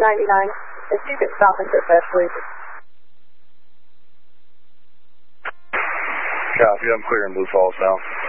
If you could stop and sit fast, please. Copy, I'm clearing Blue Falls now.